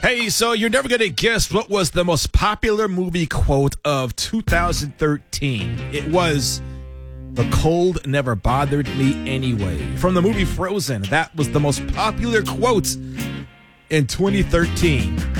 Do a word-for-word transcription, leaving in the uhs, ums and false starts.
Hey, so you're never going to guess what was the most popular movie quote of two thousand thirteen. It was, "The cold never bothered me anyway." From the movie Frozen, that was the most popular quote in twenty thirteen.